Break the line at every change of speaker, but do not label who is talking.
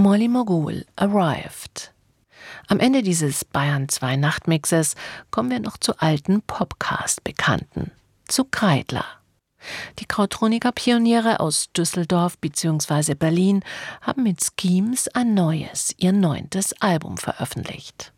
Molly Mogul Arrived. Am Ende dieses Bayern 2 Nachtmixes kommen wir noch zu alten Popcast-Bekannten, zu Kreidler. Die Krautronika-Pioniere aus Düsseldorf bzw. Berlin haben mit Schemes ein neues, ihr 9. Album veröffentlicht.